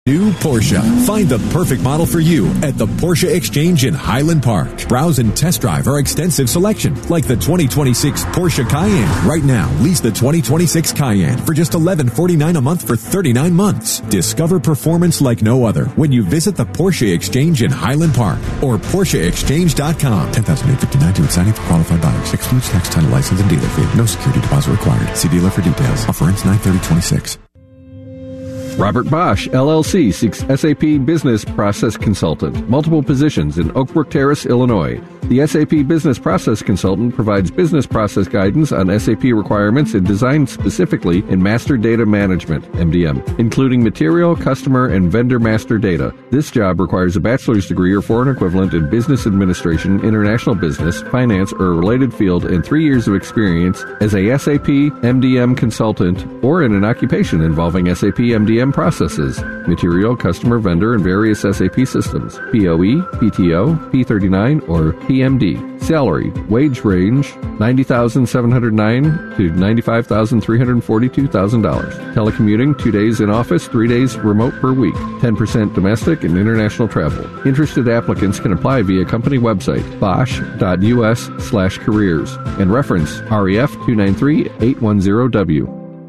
New Porsche. Find the perfect model for you at the Porsche Exchange in Highland Park. Browse and test drive our extensive selection, like the 2026 Porsche Cayenne. Right now, lease the 2026 Cayenne for just $1149 a month for 39 months. Discover performance like no other when you visit the Porsche Exchange in Highland Park or PorscheExchange.com. $10,859 to signing for qualified buyers. Excludes tax, title, license, and dealer fee. No security deposit required. See dealer for details. Offer ends 9/30/26. Robert Bosch, LLC, seeks SAP Business Process Consultant. Multiple positions in Oak Brook Terrace, Illinois. The SAP Business Process Consultant provides business process guidance on SAP requirements and designed specifically in Master Data Management, MDM, including material, customer, and vendor master data. This job requires a bachelor's degree or foreign equivalent in business administration, international business, finance, or a related field, and 3 years of experience as a SAP MDM consultant or in an occupation involving SAP MDM processes, material, customer, vendor, and various SAP systems, POE, PTO, P39, or PMD. Salary, wage range, $90,709 to $95,342,000. Telecommuting, 2 days in office, 3 days remote per week. 10% domestic and international travel. Interested applicants can apply via company website, bosch.us/careers, and reference REF 293-810W.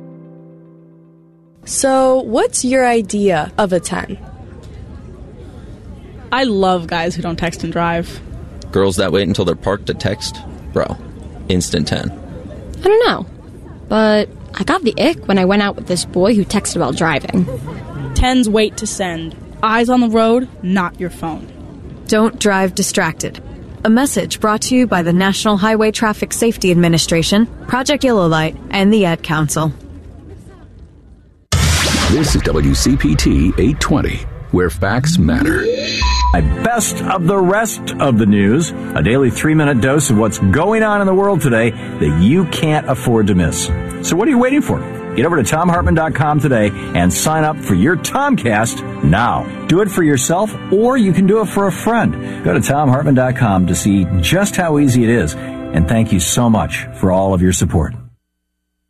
So, what's your idea of a 10? I love guys who don't text and drive. Girls that wait until they're parked to text? Bro, instant 10. I don't know, but I got the ick when I went out with this boy who texted while driving. 10s wait to send. Eyes on the road, not your phone. Don't drive distracted. A message brought to you by the National Highway Traffic Safety Administration, Project Yellow Light, and the Ad Council. This is WCPT 820, where facts matter. Best of the rest of the news, a daily 3-minute dose of what's going on in the world today that you can't afford to miss. So what are you waiting for? Get over to TomHartman.com today and sign up for your Tomcast now. Do it for yourself, or you can do it for a friend. Go to TomHartman.com to see just how easy it is. And thank you so much for all of your support.